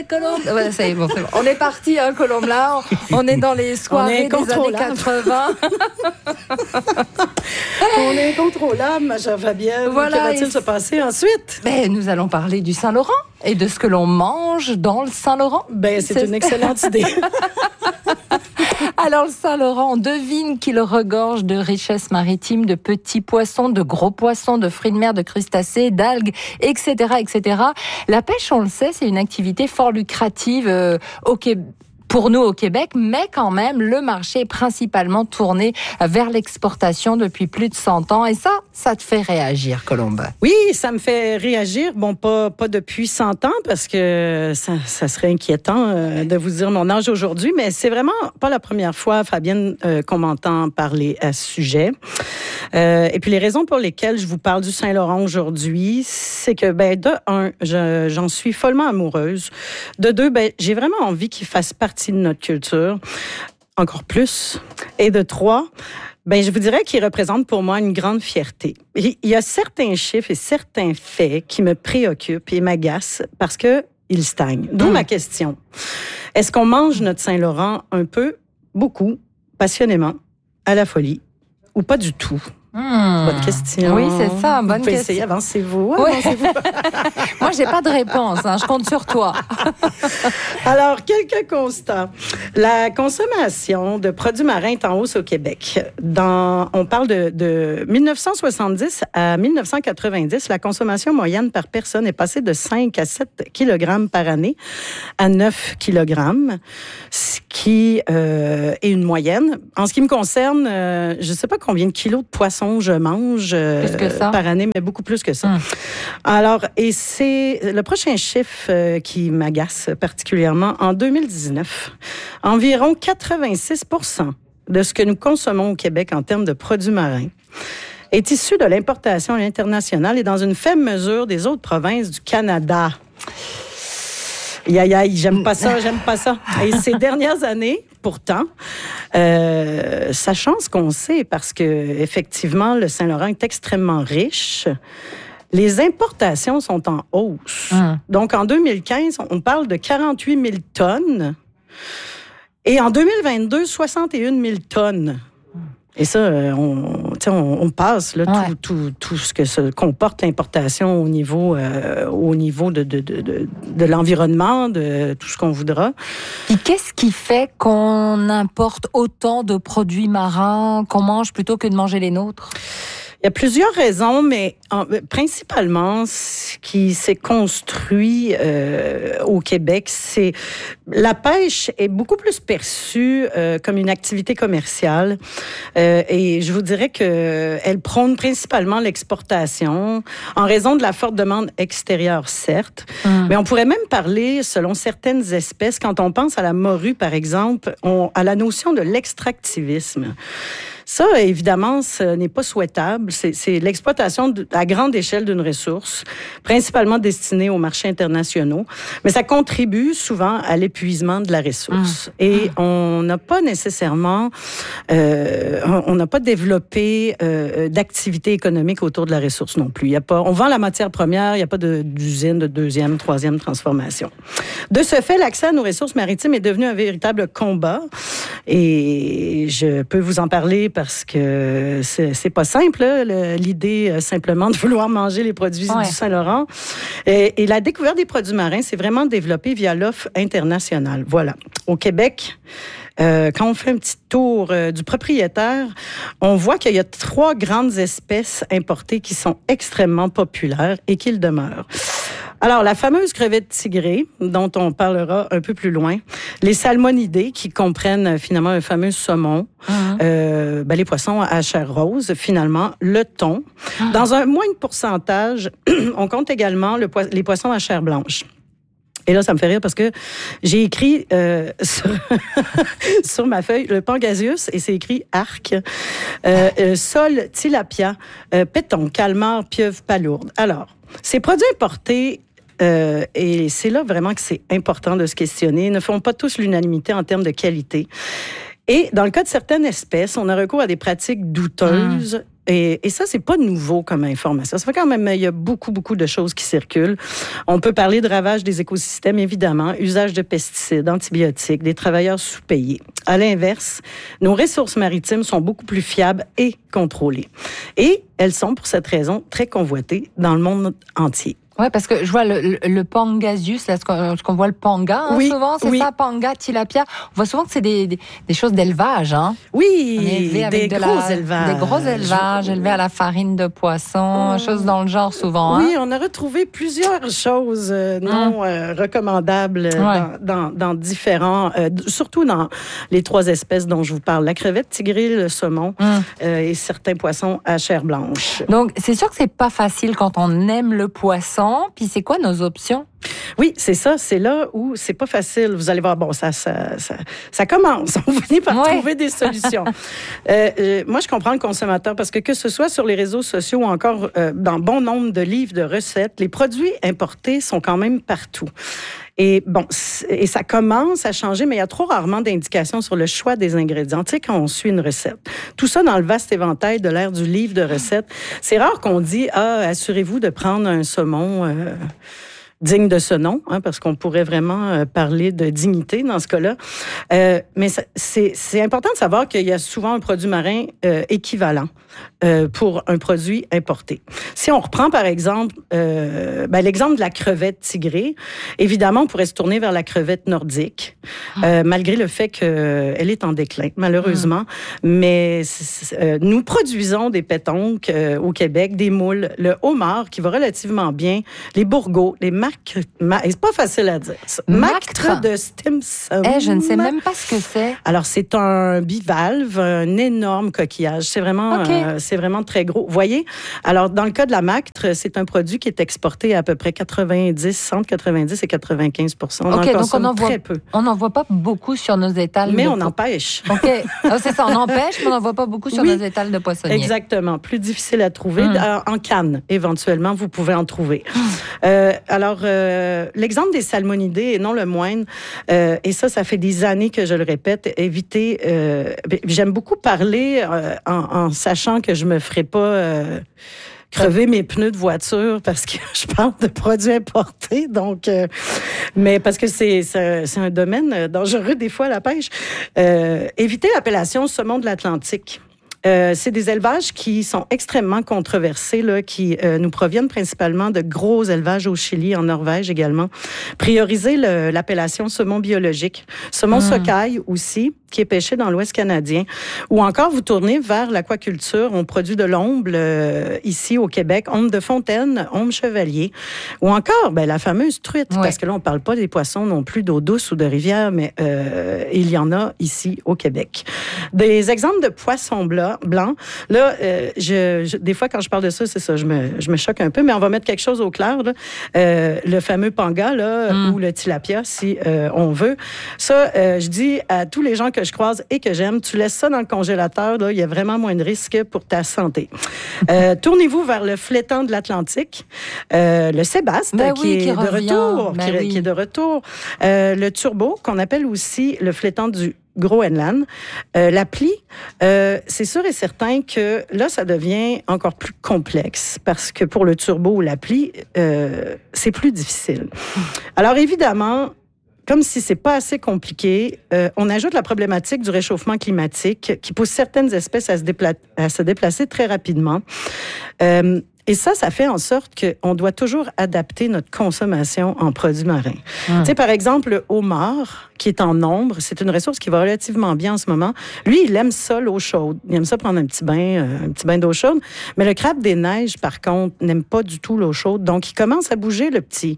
Colombe. Ouais, ça y est, bon, c'est bon. On est parti, hein, Colombe, là. On est dans les soirées des années 80. On est incontrôlable, ma chère Fabienne. Voilà, que va-t-il se passer ensuite? Nous allons parler du Saint-Laurent et de ce que l'on mange dans le Saint-Laurent. C'est une excellente idée. Alors, le Saint-Laurent, on devine qu'il regorge de richesses maritimes, de petits poissons, de gros poissons, de fruits de mer, de crustacés, d'algues, etc., etc. La pêche, on le sait, c'est une activité fort lucrative pour nous au Québec, mais quand même, le marché est principalement tourné vers l'exportation depuis plus de 100 ans. Et ça te fait réagir, Colombe? Oui, ça me fait réagir. Bon, pas depuis 100 ans, parce que ça serait inquiétant de vous dire mon âge aujourd'hui, mais c'est vraiment pas la première fois, Fabienne, qu'on m'entend parler à ce sujet. Et puis, les raisons pour lesquelles je vous parle du Saint-Laurent aujourd'hui, c'est que, de un, j'en suis follement amoureuse. De deux, j'ai vraiment envie qu'il fasse partie de notre culture, encore plus. Et de trois, je vous dirais qu'il représente pour moi une grande fierté. Il y a certains chiffres et certains faits qui me préoccupent et m'agacent parce que ils stagnent. D'où ma question. Est-ce qu'on mange notre Saint-Laurent un peu, beaucoup, passionnément, à la folie, ou pas du tout? Bonne question. Oui, c'est ça, bonne question. Essayez, avancez-vous. Oui. Moi, j'ai pas de réponse, je compte sur toi. Alors, quelques constats. La consommation de produits marins est en hausse au Québec. On parle de 1970 à 1990, la consommation moyenne par personne est passée de 5 à 7 kg par année à 9 kg, ce qui est une moyenne. En ce qui me concerne, je ne sais pas combien de kilos de poissons je mange par année, mais beaucoup plus que ça. Alors, et c'est le prochain chiffre qui m'agace particulièrement. En 2019, environ 86% de ce que nous consommons au Québec en termes de produits marins est issu de l'importation internationale et dans une faible mesure des autres provinces du Canada. Aïe, j'aime pas ça. Et ces dernières années, pourtant, sachant ce qu'on sait, parce que effectivement, le Saint-Laurent est extrêmement riche, les importations sont en hausse. Donc, en 2015, on parle de 48 000 tonnes. Et en 2022, 61 000 tonnes. Et ça, on passe là, tout ce que comporte l'importation au niveau de l'environnement, de tout ce qu'on voudra. Et qu'est-ce qui fait qu'on importe autant de produits marins qu'on mange plutôt que de manger les nôtres? Il y a plusieurs raisons, mais principalement, ce qui s'est construit au Québec, c'est la pêche est beaucoup plus perçue comme une activité commerciale. Et je vous dirais qu'elle prône principalement l'exportation en raison de la forte demande extérieure, certes. Mais on pourrait même parler, selon certaines espèces, quand on pense à la morue, par exemple, à la notion de l'extractivisme. Ça, évidemment, ce n'est pas souhaitable. C'est l'exploitation à grande échelle d'une ressource, principalement destinée aux marchés internationaux. Mais ça contribue souvent à l'épuisement de la ressource. Et on n'a pas nécessairement, on n'a pas développé d'activité économique autour de la ressource non plus. On vend la matière première, il n'y a pas d'usine de deuxième, troisième transformation. De ce fait, l'accès à nos ressources maritimes est devenu un véritable combat. Et je peux vous en parler parce que c'est pas simple, l'idée simplement de vouloir manger les produits du Saint-Laurent. Et la découverte des produits marins s'est vraiment développée via l'offre internationale. Voilà. Au Québec, quand on fait un petit tour du propriétaire, on voit qu'il y a 3 grandes espèces importées qui sont extrêmement populaires et qui le demeurent. Alors, la fameuse crevette tigrée, dont on parlera un peu plus loin, les salmonidés, qui comprennent finalement un fameux saumon, les poissons à chair rose, finalement, le thon. Dans un moindre pourcentage, on compte également les poissons à chair blanche. Et là, ça me fait rire parce que j'ai écrit sur ma feuille le pangasius et c'est écrit arc, sol, tilapia, péton, calmar, pieuvre, palourde. Alors, ces produits importés, et c'est là vraiment que c'est important de se questionner, ne font pas tous l'unanimité en termes de qualité. Et dans le cas de certaines espèces, on a recours à des pratiques douteuses Et ça, c'est pas nouveau comme information. Ça fait quand même, il y a beaucoup de choses qui circulent. On peut parler de ravage des écosystèmes, évidemment, usage de pesticides, antibiotiques, des travailleurs sous-payés. À l'inverse, nos ressources maritimes sont beaucoup plus fiables et contrôlées. Et elles sont, pour cette raison, très convoitées dans le monde entier. Ouais, parce que je vois le pangasius, là, ce qu'on voit le panga, hein, souvent, c'est ça, panga, tilapia. On voit souvent que c'est des choses d'élevage, hein. Oui, des gros élevages. Des gros élevages, élevés à la farine de poisson, choses dans le genre souvent. Oui, on a retrouvé plusieurs choses non recommandables dans différents, surtout dans les 3 espèces dont je vous parle, la crevette tigrée, le saumon et certains poissons à chair blanche. Donc, c'est sûr que c'est pas facile quand on aime le poisson. Puis c'est quoi nos options? Oui, c'est ça. C'est là où c'est pas facile. Vous allez voir, bon, ça commence. On finit par trouver des solutions. Moi, je comprends le consommateur parce que ce soit sur les réseaux sociaux ou encore dans bon nombre de livres de recettes, les produits importés sont quand même partout. Et bon, et ça commence à changer, mais il y a trop rarement d'indications sur le choix des ingrédients. Tu sais, quand on suit une recette. Tout ça dans le vaste éventail de l'ère du livre de recettes. C'est rare qu'on dit, assurez-vous de prendre un saumon digne de ce nom, hein, parce qu'on pourrait vraiment parler de dignité dans ce cas-là. Mais c'est important de savoir qu'il y a souvent un produit marin équivalent pour un produit importé. Si on reprend, par exemple, l'exemple de la crevette tigrée, évidemment, on pourrait se tourner vers la crevette nordique, malgré le fait qu'elle est en déclin, malheureusement. Mais nous produisons des pétonques au Québec, des moules, le homard, qui va relativement bien, les bourgots, les c'est pas facile à dire. Mactre de Stimson. Je ne sais même pas ce que c'est. Alors, c'est un bivalve, un énorme coquillage. C'est vraiment très gros. Vous voyez? Alors, dans le cas de la mactre, c'est un produit qui est exporté à peu près 90 et 95 %. On en consomme très peu. On n'en voit pas beaucoup sur nos étals. Mais on empêche. OK. C'est ça, on empêche, mais on n'en voit pas beaucoup sur nos étals de poissonniers. Exactement. Plus difficile à trouver. En canne, éventuellement, vous pouvez en trouver. Alors, l'exemple des salmonidés est non le moindre, et ça fait des années que je le répète, évitez, j'aime beaucoup parler en sachant que je me ferai pas crever mes pneus de voiture parce que je parle de produits importés, donc, mais parce que c'est un domaine dangereux des fois, la pêche. Évitez l'appellation saumon de l'Atlantique. C'est des élevages qui sont extrêmement controversés, là, qui nous proviennent principalement de gros élevages au Chili, en Norvège également. Priorisez l'appellation saumon biologique. Saumon socaille aussi, qui est pêché dans l'Ouest canadien. Ou encore, vous tournez vers l'aquaculture. On produit de l'omble ici au Québec, omble de fontaine, omble chevalier. Ou encore, la fameuse truite, parce que là, on parle pas des poissons non plus d'eau douce ou de rivière, mais il y en a ici au Québec. Des exemples de poissons blancs. Là, des fois, quand je parle de ça, c'est ça, je me choque un peu, mais on va mettre quelque chose au clair, là. Le fameux panga, là, ou le tilapia, si on veut. Ça, je dis à tous les gens que je croise et que j'aime, tu laisses ça dans le congélateur, là, il y a vraiment moins de risques pour ta santé. Tournez-vous vers le flétan de l'Atlantique, le sébaste, qui est de retour. Le turbo, qu'on appelle aussi le flétan du Groenland. L'appli, c'est sûr et certain que là, ça devient encore plus complexe parce que pour le turbo ou l'appli, c'est plus difficile. Alors évidemment, comme si c'est pas assez compliqué, on ajoute la problématique du réchauffement climatique qui pousse certaines espèces à se déplacer très rapidement. Et ça fait en sorte qu'on doit toujours adapter notre consommation en produits marins. Tu sais, par exemple, le homard, qui est en nombre, c'est une ressource qui va relativement bien en ce moment. Lui, il aime ça, l'eau chaude. Il aime ça prendre un petit bain d'eau chaude. Mais le crabe des neiges, par contre, n'aime pas du tout l'eau chaude. Donc, il commence à bouger, le petit.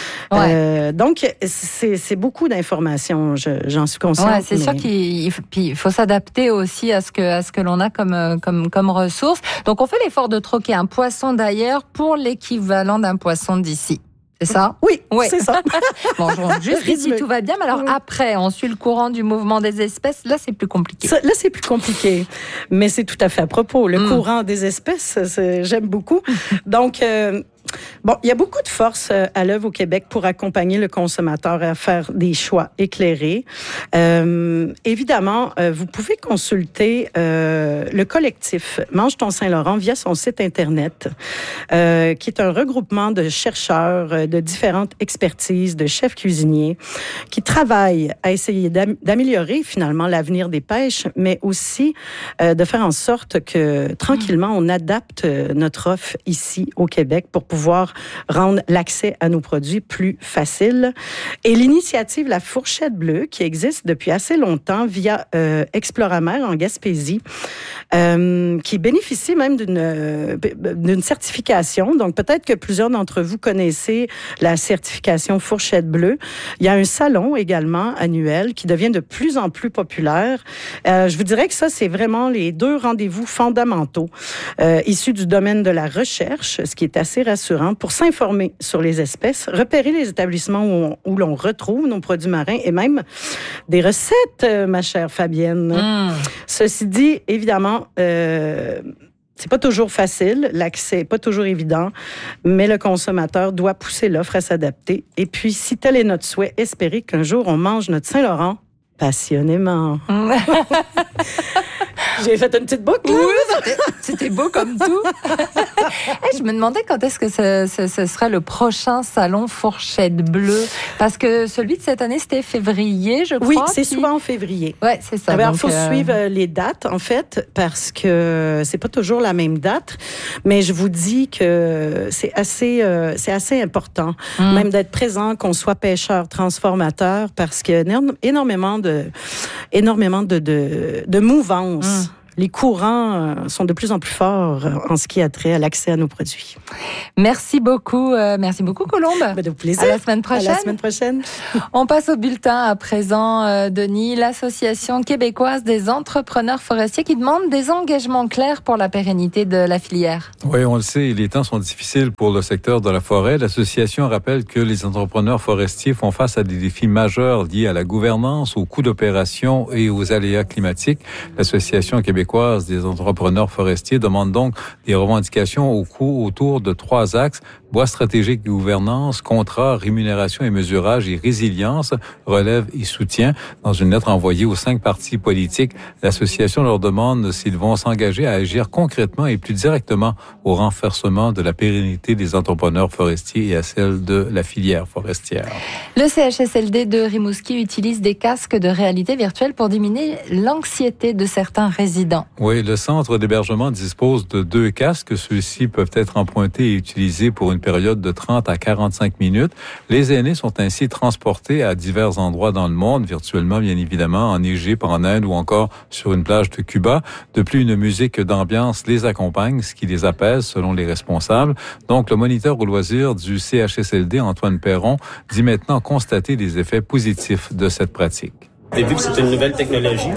Donc, c'est beaucoup d'informations, j'en suis consciente. Ouais, c'est sûr qu'il faut s'adapter aussi à ce que l'on a comme ressource. Donc, on fait l'effort de troquer un poisson d'ailleurs pour l'équivalent d'un poisson d'ici. C'est ça? Oui, c'est ça. Bon, juste ici, tout va bien, mais alors après, on suit le courant du mouvement des espèces. Là, c'est plus compliqué. Là, c'est plus compliqué. Mais c'est tout à fait à propos. Le courant des espèces, j'aime beaucoup. Donc, Bon, il y a beaucoup de forces à l'œuvre au Québec pour accompagner le consommateur à faire des choix éclairés. Évidemment, vous pouvez consulter le collectif Mange ton Saint-Laurent via son site Internet, qui est un regroupement de chercheurs de différentes expertises, de chefs cuisiniers, qui travaillent à essayer d'améliorer finalement l'avenir des pêches, mais aussi de faire en sorte que tranquillement, on adapte notre offre ici au Québec pour pouvoir rendre l'accès à nos produits plus facile. Et l'initiative La Fourchette Bleue, qui existe depuis assez longtemps via Exploramer en Gaspésie, qui bénéficie même d'une certification. Donc, peut-être que plusieurs d'entre vous connaissez la certification Fourchette Bleue. Il y a un salon également annuel qui devient de plus en plus populaire. Je vous dirais que ça, c'est vraiment les deux rendez-vous fondamentaux issus du domaine de la recherche, ce qui est assez rassurant pour s'informer sur les espèces, repérer les établissements où l'on retrouve nos produits marins et même des recettes, ma chère Fabienne. Ceci dit, évidemment, c'est pas toujours facile, l'accès n'est pas toujours évident, mais le consommateur doit pousser l'offre à s'adapter. Et puis, si tel est notre souhait, espérer qu'un jour on mange notre Saint-Laurent passionnément. J'ai fait une petite boucle. Oui, c'était beau comme tout. Je me demandais quand est-ce que ce serait le prochain salon Fourchette Bleue. Parce que celui de cette année, c'était février, je crois. Oui, c'est souvent en février. Oui, c'est ça. Alors, il faut suivre les dates, en fait, parce que c'est pas toujours la même date. Mais je vous dis que c'est assez important, même d'être présent, qu'on soit pêcheur, transformateur, parce qu'il y a énormément de mouvance. Les courants sont de plus en plus forts en ce qui a trait à l'accès à nos produits. Merci beaucoup Colombe. De plaisir. À la semaine prochaine. À la semaine prochaine. On passe au bulletin à présent, Denis. L'Association québécoise des entrepreneurs forestiers qui demande des engagements clairs pour la pérennité de la filière. Oui, on le sait, les temps sont difficiles pour le secteur de la forêt. L'association rappelle que les entrepreneurs forestiers font face à des défis majeurs liés à la gouvernance, aux coûts d'opération et aux aléas climatiques. L'Association québécoise des entrepreneurs forestiers demande donc des revendications autour de 3 axes: bois stratégique et gouvernance, contrat, rémunération et mesurage et résilience, relève et soutien. Dans une lettre envoyée aux 5 partis politiques, l'association leur demande s'ils vont s'engager à agir concrètement et plus directement au renforcement de la pérennité des entrepreneurs forestiers et à celle de la filière forestière. Le CHSLD de Rimouski utilise des casques de réalité virtuelle pour diminuer l'anxiété de certains résidents. Oui, le centre d'hébergement dispose de 2 casques. Ceux-ci peuvent être empruntés et utilisés pour une période de 30 à 45 minutes. Les aînés sont ainsi transportés à divers endroits dans le monde, virtuellement bien évidemment, en Égypte, en Inde ou encore sur une plage de Cuba. De plus, une musique d'ambiance les accompagne, ce qui les apaise selon les responsables. Donc, le moniteur au loisir du CHSLD, Antoine Perron, dit maintenant constater les effets positifs de cette pratique. Vu que c'est une nouvelle technologie,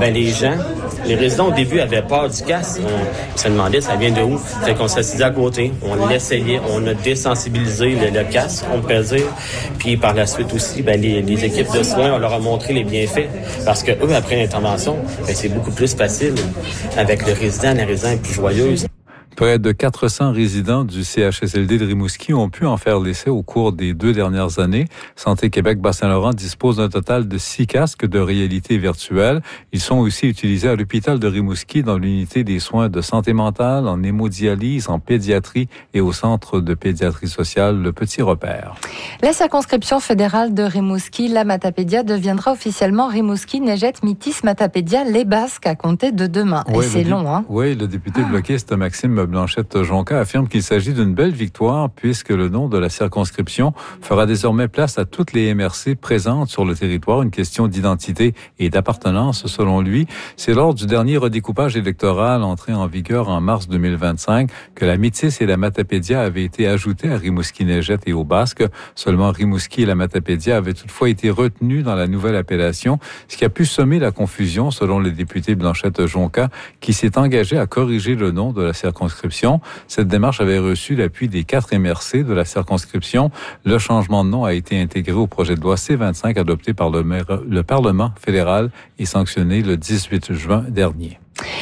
les résidents au début avaient peur du casque. On se demandait ça vient de où. Fait qu'on s'est à côté, on l'essayait, on a désensibilisé le casque, on pourrait dire. Puis par la suite aussi, les équipes de soins, on leur a montré les bienfaits. Parce que eux, après l'intervention, c'est beaucoup plus facile. Avec le résident, la résidente est plus joyeuse. Près de 400 résidents du CHSLD de Rimouski ont pu en faire l'essai au cours des 2 dernières années. Santé Québec Bas-Saint-Laurent dispose d'un total de 6 casques de réalité virtuelle. Ils sont aussi utilisés à l'hôpital de Rimouski dans l'unité des soins de santé mentale, en hémodialyse, en pédiatrie et au centre de pédiatrie sociale Le Petit Repère. La circonscription fédérale de Rimouski, la Matapédia, deviendra officiellement Rimouski, Neigette, Métis, Matapédia, les Basques à compter de demain. Oui, et c'est long, hein? Oui, le député bloquiste Maxime Blanchette-Jonca affirme qu'il s'agit d'une belle victoire puisque le nom de la circonscription fera désormais place à toutes les MRC présentes sur le territoire. Une question d'identité et d'appartenance selon lui. C'est lors du dernier redécoupage électoral entré en vigueur en mars 2025 que la Métis et la Matapédia avaient été ajoutées à Rimouski-Neigette et aux Basques. Seulement Rimouski et la Matapédia avaient toutefois été retenus dans la nouvelle appellation, ce qui a pu semer la confusion selon le député Blanchette-Jonca qui s'est engagé à corriger le nom de la circonscription. Cette démarche avait reçu l'appui des 4 MRC de la circonscription. Le changement de nom a été intégré au projet de loi C-25 adopté par le Parlement fédéral et sanctionné le 18 juin dernier.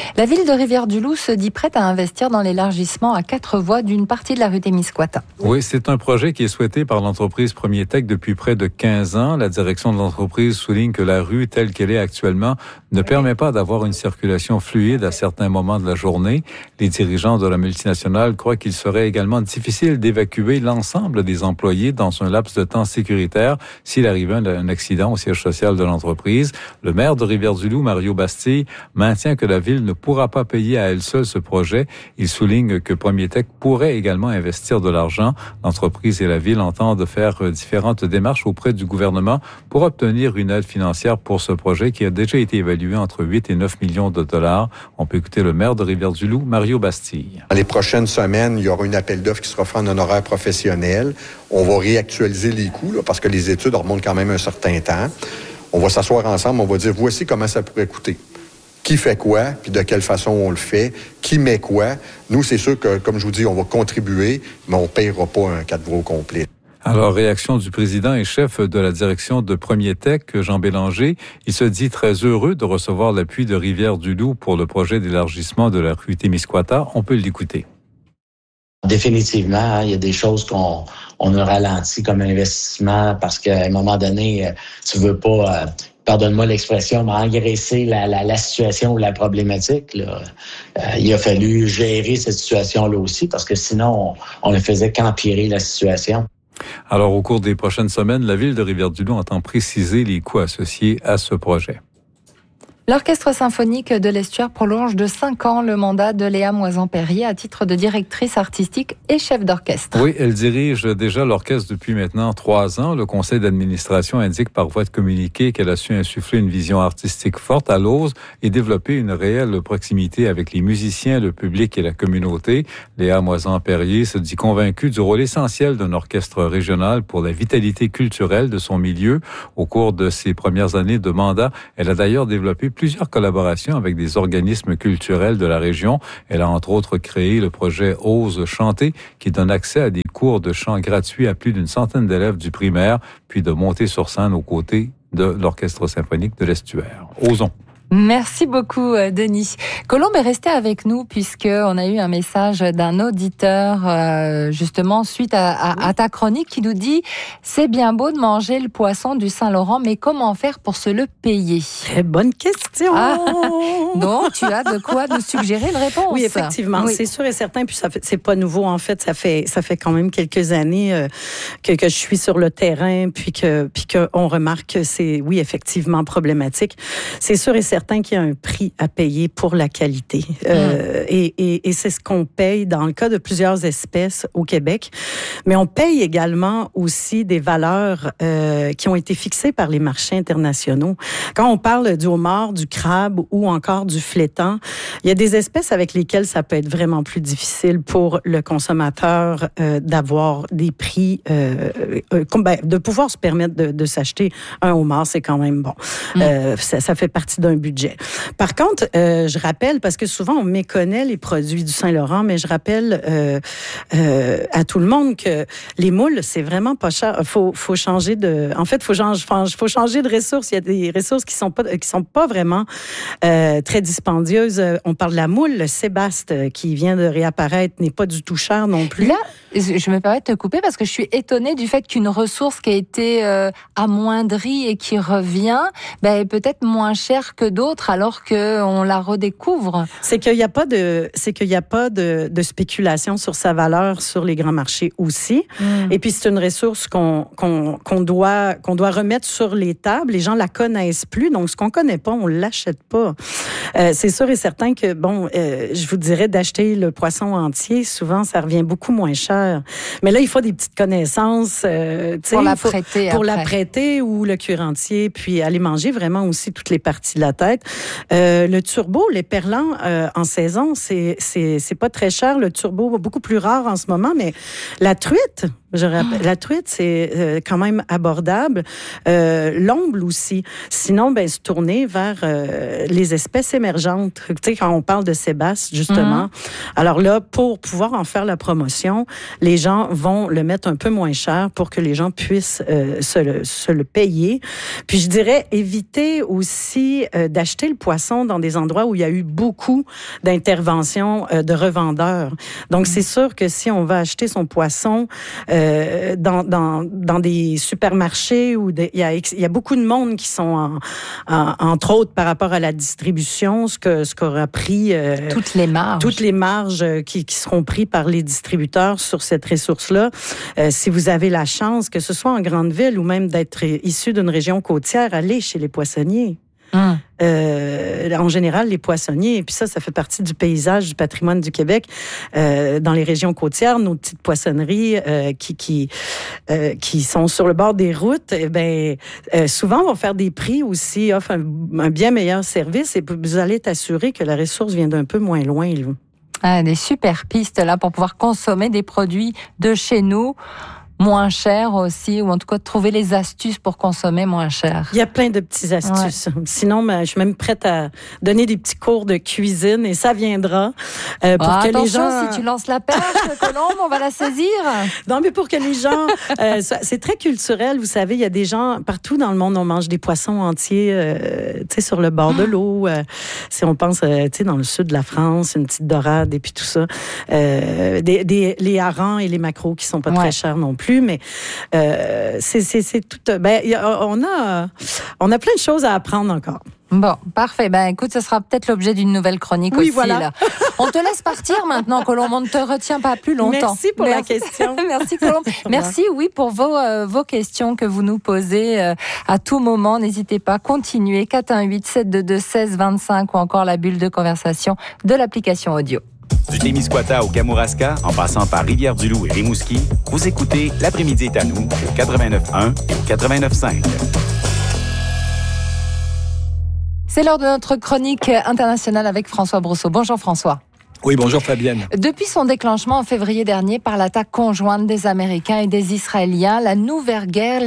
La ville de Rivière-du-Loup se dit prête à investir dans l'élargissement à 4 voies d'une partie de la rue Témiscouata. Oui, c'est un projet qui est souhaité par l'entreprise Premier Tech depuis près de 15 ans. La direction de l'entreprise souligne que la rue, telle qu'elle est actuellement, ne permet pas d'avoir une circulation fluide à certains moments de la journée. Les dirigeants de la multinationale croient qu'il serait également difficile d'évacuer l'ensemble des employés dans un laps de temps sécuritaire s'il arrivait un accident au siège social de l'entreprise. Le maire de Rivière-du-Loup, Mario Bastille, maintient que la ville ne pourra pas payer à elle seule ce projet. Il souligne que Premier Tech pourrait également investir de l'argent. L'entreprise et la ville entendent faire différentes démarches auprès du gouvernement pour obtenir une aide financière pour ce projet qui a déjà été évalué entre 8 et 9 millions de dollars. On peut écouter le maire de Rivière-du-Loup, Mario Bastille. Dans les prochaines semaines, il y aura une appel d'offres qui sera fait en honoraire professionnel. On va réactualiser les coûts là, parce que les études remontent quand même un certain temps. On va s'asseoir ensemble, on va dire voici comment ça pourrait coûter. Qui fait quoi, puis de quelle façon on le fait, qui met quoi. Nous, c'est sûr que, comme je vous dis, on va contribuer, mais on ne paiera pas un 4 voies au complet. Alors, réaction du président et chef de la direction de Premier Tech, Jean Bélanger. Il se dit très heureux de recevoir l'appui de Rivière-du-Loup pour le projet d'élargissement de la rue Témiscouata. On peut l'écouter. Définitivement, il y a des choses qu'on a ralenti comme investissement parce qu'à un moment donné, tu veux pas... pardonne-moi l'expression, mais engraisser la situation ou la problématique. Là. Il a fallu gérer cette situation-là aussi parce que sinon, on ne faisait qu'empirer la situation. Alors, au cours des prochaines semaines, la ville de Rivière-du-Loup entend préciser les coûts associés à ce projet. L'Orchestre symphonique de l'Estuaire prolonge de 5 ans le mandat de Léa Moison-Perrier à titre de directrice artistique et chef d'orchestre. Oui, elle dirige déjà l'orchestre depuis maintenant 3 ans. Le conseil d'administration indique par voie de communiqué qu'elle a su insuffler une vision artistique forte à l'Ose et développer une réelle proximité avec les musiciens, le public et la communauté. Léa Moison-Perrier se dit convaincue du rôle essentiel d'un orchestre régional pour la vitalité culturelle de son milieu. Au cours de ses premières années de mandat, elle a d'ailleurs développé plusieurs collaborations avec des organismes culturels de la région. Elle a entre autres créé le projet Ose chanter qui donne accès à des cours de chant gratuits à plus d'une centaine d'élèves du primaire, puis de monter sur scène aux côtés de l'Orchestre symphonique de l'Estuaire. Osons. Merci beaucoup, Denis. Colombe est resté avec nous puisqu'on a eu un message d'un auditeur justement suite à ta chronique qui nous dit « C'est bien beau de manger le poisson du Saint-Laurent, mais comment faire pour se le payer ?» Très bonne question. Donc, tu as de quoi nous suggérer une réponse. Oui, effectivement, oui. C'est sûr et certain. Puis c'est pas nouveau en fait. Ça fait quand même quelques années que je suis sur le terrain, puis qu'on remarque que c'est effectivement problématique. C'est sûr et certain qu'il y a un prix à payer pour la qualité. Et c'est ce qu'on paye dans le cas de plusieurs espèces au Québec. Mais on paye également aussi des valeurs qui ont été fixées par les marchés internationaux. Quand on parle du homard, du crabe ou encore du flétan, il y a des espèces avec lesquelles ça peut être vraiment plus difficile pour le consommateur d'avoir des prix, de pouvoir se permettre de s'acheter un homard, c'est quand même bon. Ça fait partie d'un budget. Par contre, je rappelle, parce que souvent on méconnaît les produits du Saint-Laurent, mais je rappelle à tout le monde que les moules, c'est vraiment pas cher. Faut changer de... En fait, faut changer de ressources. Il y a des ressources qui sont pas vraiment très dispendieuses. On parle de la moule. Le sébaste qui vient de réapparaître n'est pas du tout cher non plus. Là, je me permets de te couper parce que je suis étonnée du fait qu'une ressource qui a été amoindrie et qui revient est peut-être moins chère que d'autres alors qu'on la redécouvre. C'est qu'il n'y a pas de spéculation sur sa valeur sur les grands marchés aussi. Et puis c'est une ressource qu'on doit remettre sur les tables. Les gens la connaissent plus, donc ce qu'on connaît pas, on l'achète pas. C'est sûr et certain que je vous dirais d'acheter le poisson entier, souvent ça revient beaucoup moins cher. Mais là il faut des petites connaissances pour la prêter ou le cuire entier, puis aller manger vraiment aussi toutes les parties de la tête. Le turbo, les perlans en saison, c'est pas très cher. Le turbo, beaucoup plus rare en ce moment, mais la truite, La truite, c'est quand même abordable. L'omble aussi. Sinon, se tourner vers les espèces émergentes. Tu sais, quand on parle de sébasse, justement. Alors là, pour pouvoir en faire la promotion, les gens vont le mettre un peu moins cher pour que les gens puissent se le payer. Puis je dirais, éviter aussi d'acheter le poisson dans des endroits où il y a eu beaucoup d'interventions de revendeurs. Donc, c'est sûr que si on va acheter son poisson dans des supermarchés où il y a beaucoup de monde qui sont entre autres par rapport à la distribution, ce qu'aura pris toutes les marges qui seront prises par les distributeurs sur cette ressource-là. Si vous avez la chance, que ce soit en grande ville ou même d'être issu d'une région côtière, allez chez les poissonniers. En général, les poissonniers, et puis ça fait partie du paysage, du patrimoine du Québec. Dans les régions côtières, nos petites poissonneries qui sont sur le bord des routes, souvent vont faire des prix aussi, offrent un bien meilleur service, et vous allez être assuré que la ressource vient d'un peu moins loin. Des super pistes là pour pouvoir consommer des produits de chez nous. Moins cher aussi, ou en tout cas de trouver les astuces pour consommer moins cher. Il y a plein de petites astuces. Ouais. Sinon, je suis même prête à donner des petits cours de cuisine et ça viendra. Pour que attention, les gens... si tu lances la perche, Colombe, on va la saisir. Non, mais pour que les gens... c'est très culturel, vous savez, il y a des gens partout dans le monde, on mange des poissons entiers, tu sais, sur le bord de l'eau. Si on pense, tu sais, dans le sud de la France, une petite dorade et puis tout ça. Les harengs et les maquereaux qui sont pas très chers non plus. Mais c'est tout. On a plein de choses à apprendre encore. Bon, parfait. Écoute, ce sera peut-être l'objet d'une nouvelle chronique aussi. Voilà. Là. On te laisse partir maintenant, Colombe. On ne te retient pas plus longtemps. Merci pour la question. Merci, Colombe. Merci, oui, pour vos questions que vous nous posez à tout moment. N'hésitez pas, continuez. 418-722-1625 ou encore la bulle de conversation de l'application audio. Du Témiscouata au Kamouraska, en passant par Rivière-du-Loup et Rimouski, vous écoutez L'après-midi est à nous au 89.1 et au 89.5. C'est l'heure de notre chronique internationale avec François Brousseau. Bonjour François. Oui, bonjour Fabienne. Depuis son déclenchement en février dernier par l'attaque conjointe des Américains et des Israéliens, la nouvelle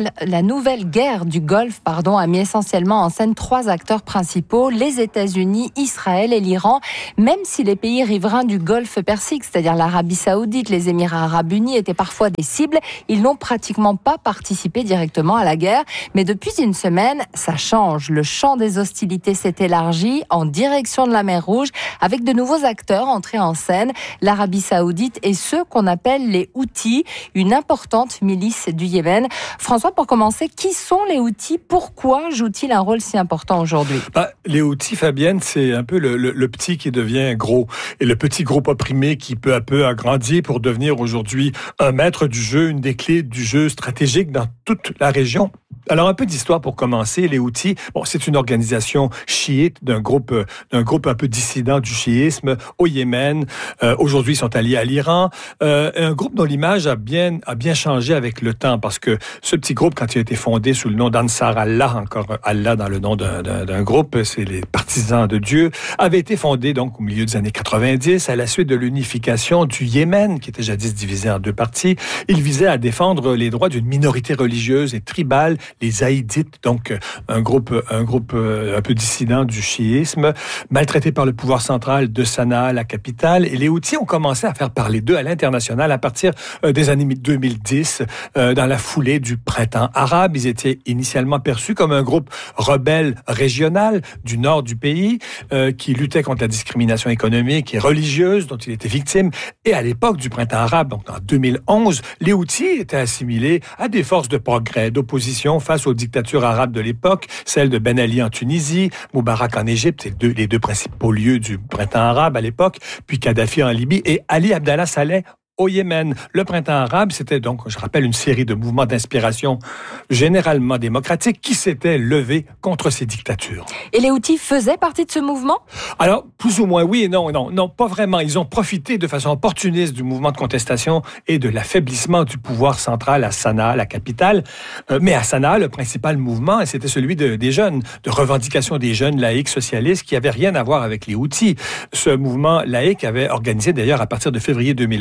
guerre du Golfe, a mis essentiellement en scène 3 acteurs principaux, les États-Unis, Israël et l'Iran. Même si les pays riverains du Golfe Persique, c'est-à-dire l'Arabie Saoudite, les Émirats Arabes Unis, étaient parfois des cibles, ils n'ont pratiquement pas participé directement à la guerre. Mais depuis une semaine, ça change. Le champ des hostilités s'est élargi en direction de la mer Rouge, avec de nouveaux acteurs en scène, l'Arabie Saoudite et ceux qu'on appelle les Houthis, une importante milice du Yémen. François, pour commencer, qui sont les Houthis? Pourquoi jouent-ils un rôle si important aujourd'hui? Les Houthis, Fabienne, c'est un peu le petit qui devient gros. Et le petit groupe opprimé qui peu à peu a grandi pour devenir aujourd'hui un maître du jeu, une des clés du jeu stratégique dans toute la région. Alors, un peu d'histoire pour commencer. Les Houthis, c'est une organisation chiite d'un groupe un peu dissident du chiisme au Yémen. Aujourd'hui, ils sont alliés à l'Iran. Un groupe dont l'image a bien changé avec le temps parce que ce petit groupe, quand il a été fondé sous le nom d'Ansar Allah, encore Allah dans le nom d'un groupe, c'est les partisans de Dieu, avait été fondé donc au milieu des années 90 à la suite de l'unification du Yémen, qui était jadis divisé en 2 parties. Il visait à défendre les droits d'une minorité religieuse et tribale, les Haïdites, donc un groupe un peu dissident du chiisme, maltraité par le pouvoir central de Sanaa, la capitale. Et les Houthis ont commencé à faire parler d'eux à l'international à partir des années 2010, dans la foulée du printemps arabe. Ils étaient initialement perçus comme un groupe rebelle régional du nord du pays, qui luttait contre la discrimination économique et religieuse dont il était victime. Et à l'époque du printemps arabe, donc en 2011, les Houthis étaient assimilés à des forces de progrès, d'opposition face aux dictatures arabes de l'époque, celle de Ben Ali en Tunisie, Moubarak en Égypte, c'est les deux principaux lieux du printemps arabe à l'époque, puis Kadhafi en Libye et Ali Abdallah Saleh au Yémen. Le printemps arabe, c'était donc, je rappelle, une série de mouvements d'inspiration généralement démocratiques qui s'étaient levés contre ces dictatures. Et les Houthis faisaient partie de ce mouvement? Alors, plus ou moins oui et non, pas vraiment. Ils ont profité de façon opportuniste du mouvement de contestation et de l'affaiblissement du pouvoir central à Sanaa, la capitale. Mais à Sanaa, le principal mouvement, c'était celui des jeunes, de revendication des jeunes laïcs socialistes qui n'avaient rien à voir avec les Houthis. Ce mouvement laïque avait organisé d'ailleurs à partir de février 2011,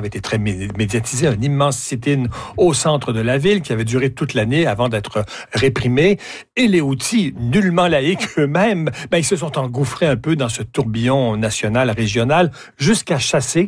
avait été très médiatisé, un immense sit-in au centre de la ville qui avait duré toute l'année avant d'être réprimé. Et les Houthis, nullement laïcs eux-mêmes, ils se sont engouffrés un peu dans ce tourbillon national, régional, jusqu'à chasser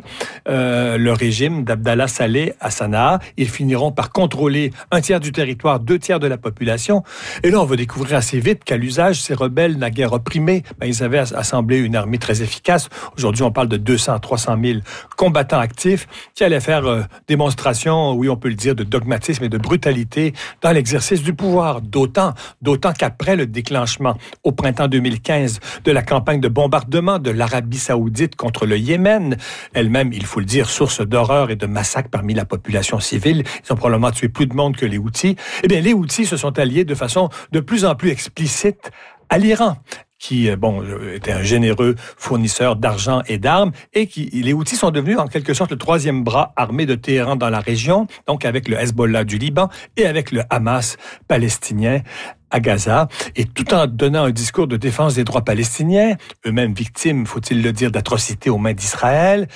le régime d'Abdallah Saleh à Sanaa. Ils finiront par contrôler un tiers du territoire, 2/3 de la population. Et là, on va découvrir assez vite qu'à l'usage, ces rebelles naguère opprimés, ils avaient assemblé une armée très efficace. Aujourd'hui, on parle de 200 à 300 000 combattants actifs qui allaient faire démonstration, oui, on peut le dire, de dogmatisme et de brutalité dans l'exercice du pouvoir. D'autant qu'après le déclenchement au printemps 2015 de la campagne de bombardement de l'Arabie saoudite contre le Yémen, elle-même, il faut le dire, source d'horreur et de massacres parmi la population civile, ils ont probablement tué plus de monde que les Houthis. Eh bien, les Houthis se sont alliés de façon de plus en plus explicite à l'Iran, qui était un généreux fournisseur d'argent et d'armes, et les Houthis sont devenus en quelque sorte le troisième bras armé de Téhéran dans la région, donc avec le Hezbollah du Liban et avec le Hamas palestinien à Gaza, et tout en donnant un discours de défense des droits palestiniens, eux-mêmes victimes, faut-il le dire, d'atrocités aux mains d'Israël,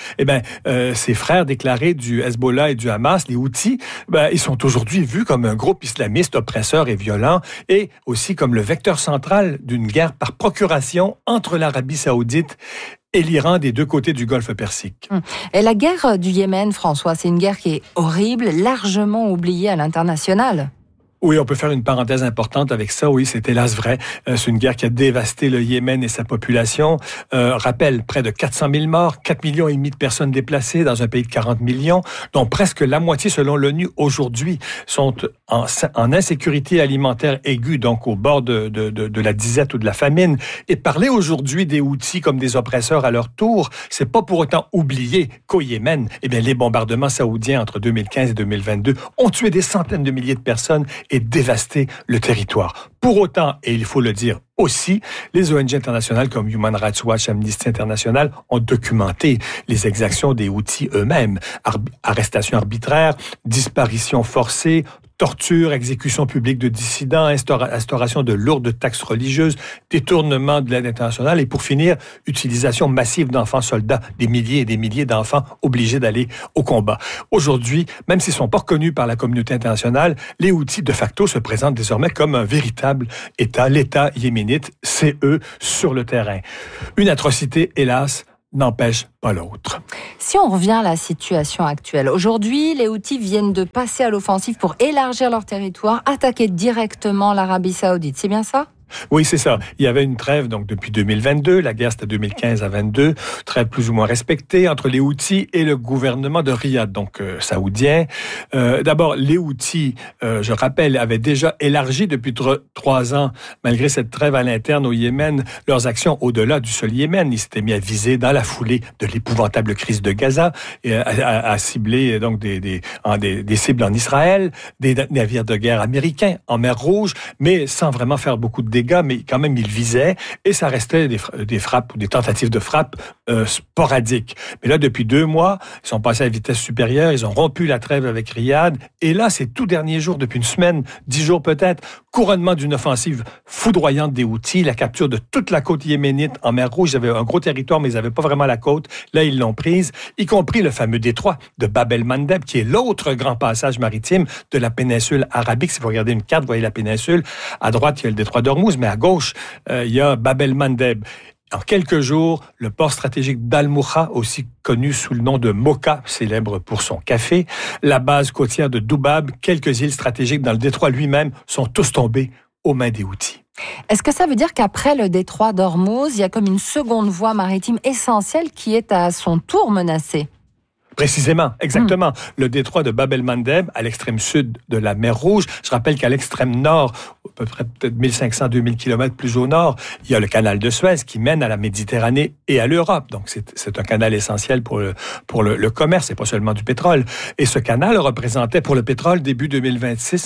ces frères déclarés du Hezbollah et du Hamas, les Houthis, ils sont aujourd'hui vus comme un groupe islamiste oppresseur et violent, et aussi comme le vecteur central d'une guerre par procuration entre l'Arabie saoudite et l'Iran des deux côtés du Golfe Persique. Et la guerre du Yémen, François, c'est une guerre qui est horrible, largement oubliée à l'international. Oui, on peut faire une parenthèse importante avec ça. Oui, c'est hélas vrai. C'est une guerre qui a dévasté le Yémen et sa population. Rappelle, près de 400 000 morts, 4,5 millions de personnes déplacées dans un pays de 40 millions, dont presque la moitié, selon l'ONU, aujourd'hui, sont en insécurité alimentaire aiguë, donc au bord de la disette ou de la famine. Et parler aujourd'hui des Houthis comme des oppresseurs à leur tour, c'est pas pour autant oublier qu'au Yémen, les bombardements saoudiens entre 2015 et 2022 ont tué des centaines de milliers de personnes et dévaster le territoire. Pour autant, et il faut le dire aussi, les ONG internationales comme Human Rights Watch, Amnesty International ont documenté les exactions des Houthis eux-mêmes. Arrestations arbitraires, disparitions forcées, torture, exécution publique de dissidents, instauration de lourdes taxes religieuses, détournement de l'aide internationale et pour finir, utilisation massive d'enfants soldats, des milliers et des milliers d'enfants obligés d'aller au combat. Aujourd'hui, même s'ils ne sont pas reconnus par la communauté internationale, les Houthis de facto se présentent désormais comme un véritable État, l'État yéménite, c'est eux sur le terrain. Une atrocité, hélas, n'empêche pas l'autre. Si on revient à la situation actuelle, aujourd'hui, les Houthis viennent de passer à l'offensive pour élargir leur territoire, attaquer directement l'Arabie saoudite. C'est bien ça ? Oui, c'est ça. Il y avait une trêve donc depuis 2022, la guerre c'était 2015 à 22, trêve plus ou moins respectée entre les Houthis et le gouvernement de Riyad, donc saoudien. D'abord, les Houthis, je rappelle, avaient déjà élargi depuis 3 ans, malgré cette trêve à l'interne au Yémen, leurs actions au-delà du seul Yémen. Ils s'étaient mis à viser dans la foulée de l'épouvantable crise de Gaza, et à cibler donc des cibles en Israël, des navires de guerre américains en mer Rouge, mais sans vraiment faire beaucoup de dégâts, mais quand même, ils visaient, et ça restait des frappes ou des tentatives de frappe sporadiques. Mais là, depuis 2 mois, ils sont passés à vitesse supérieure, ils ont rompu la trêve avec Riyad, et là, ces tout derniers jours, depuis une semaine, 10 jours peut-être, couronnement d'une offensive foudroyante des Houthis, la capture de toute la côte yéménite en mer Rouge. Ils avaient un gros territoire, mais ils n'avaient pas vraiment la côte. Là, ils l'ont prise, y compris le fameux détroit de Bab el-Mandeb, qui est l'autre grand passage maritime de la péninsule arabique. Si vous regardez une carte, vous voyez la péninsule. À droite, il y a le détroit d'Ormuz, mais à gauche, il y a Bab el-Mandeb. En quelques jours, le port stratégique d'Al-Moucha, aussi connu sous le nom de Mocha, célèbre pour son café, la base côtière de Doubab, quelques îles stratégiques dans le détroit lui-même, sont tous tombés aux mains des Houthis. Est-ce que ça veut dire qu'après le détroit d'Ormuz, il y a comme une seconde voie maritime essentielle qui est à son tour menacée ? Précisément, exactement. Le détroit de Bab el-Mandeb, à l'extrême sud de la mer Rouge. Je rappelle qu'à l'extrême nord, à peu près peut-être 1500-2000 km plus au nord, il y a le canal de Suez qui mène à la Méditerranée et à l'Europe. Donc, c'est un canal essentiel pour le commerce et pas seulement du pétrole. Et ce canal représentait pour le pétrole, début 2026,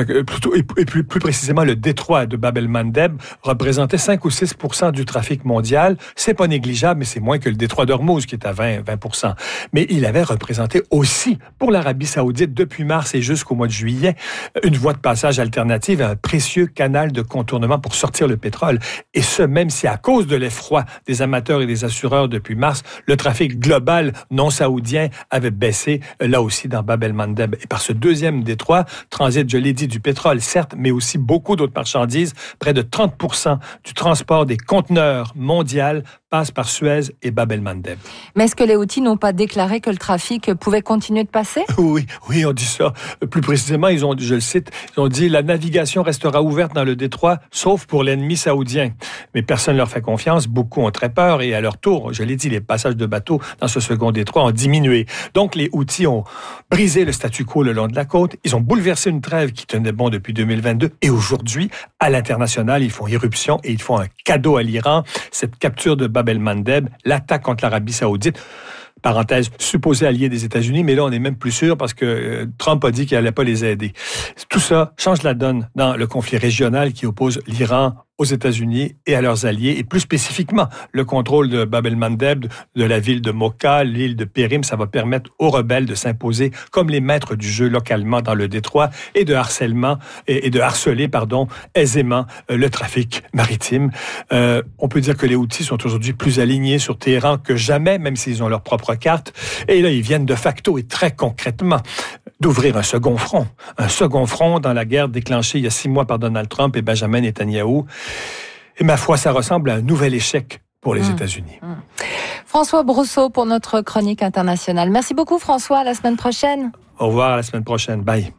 plus précisément le détroit de Bab el-Mandeb représentait 5 ou 6% du trafic mondial. C'est pas négligeable, mais c'est moins que le détroit d'Ormuz qui est à 20%. Mais il avait représenté aussi pour l'Arabie saoudite depuis mars et jusqu'au mois de juillet une voie de passage alternative à un précieux canal de contournement pour sortir le pétrole. Et ce, même si à cause de l'effroi des amateurs et des assureurs depuis mars, le trafic global non saoudien avait baissé, là aussi dans Bab el-Mandeb. Et par ce deuxième détroit, transite, je l'ai dit, du pétrole, certes, mais aussi beaucoup d'autres marchandises. Près de 30% du transport des conteneurs mondial passe par Suez et Bab el-Mandeb. Mais est-ce que les Houthis n'ont pas déclaré que le trafic pouvait continuer de passer? Oui, on dit ça. Plus précisément, je le cite, ils ont dit « La navigation restera ouverte dans le détroit, sauf pour l'ennemi saoudien ». Mais personne ne leur fait confiance, beaucoup ont très peur et à leur tour, je l'ai dit, les passages de bateaux dans ce second détroit ont diminué. Donc, les Houthis ont brisé le statu quo le long de la côte, ils ont bouleversé une trêve qui tenait bon depuis 2022 et aujourd'hui, à l'international, ils font irruption et ils font un cadeau à l'Iran. Cette capture de Bab el-Mandeb, l'attaque contre l'Arabie saoudite, parenthèse, supposé allié des États-Unis, mais là, on n'est même plus sûr parce que Trump a dit qu'il n'allait pas les aider. Tout ça change la donne dans le conflit régional qui oppose l'Iran aux États-Unis et à leurs alliés, et plus spécifiquement, le contrôle de Bab el-Mandeb, de la ville de Mocha, l'île de Périm, ça va permettre aux rebelles de s'imposer comme les maîtres du jeu localement dans le détroit et de harceler aisément le trafic maritime. On peut dire que les Houthis sont aujourd'hui plus alignés sur Téhéran que jamais, même s'ils ont leur propre carte. Et là, ils viennent de facto et très concrètement d'ouvrir un second front dans la guerre déclenchée il y a 6 mois par Donald Trump et Benjamin Netanyahou. Et ma foi, ça ressemble à un nouvel échec pour les États-Unis. François Brousseau pour notre chronique internationale. Merci beaucoup François, à la semaine prochaine. Au revoir, à la semaine prochaine. Bye.